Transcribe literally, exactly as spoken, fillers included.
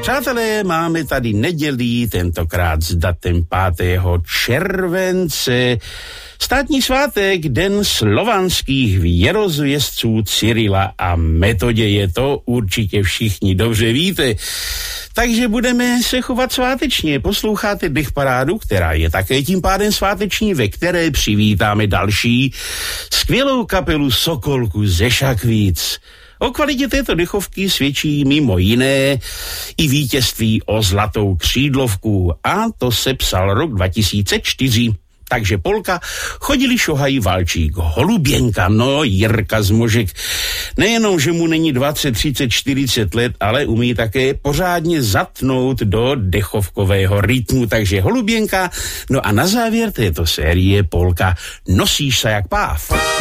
Přátelé, máme tady nedělí, tentokrát s datem pátého července. Státní svátek, den slovanských věrozvěstců Cyrila a Metodě. Je to určitě všichni dobře víte. Takže budeme se chovat svátečně. Posloucháte Dechparádu, která je také tím pádem sváteční, ve které přivítáme další skvělou kapelu Sokolku ze Šakvic. O kvalitě této dechovky svědčí mimo jiné i vítězství o zlatou křídlovku, a to se psal rok dva tisíce čtyři. Takže Polka chodili šohají Valčík, Holuběnka, no Jirka z Možek. Nejenom, že mu není dvacet, třicet, čtyřicet let, ale umí také pořádně zatnout do dechovkového rytmu. Takže Holuběnka, no a na závěr této série Polka Nosíš se jak páv.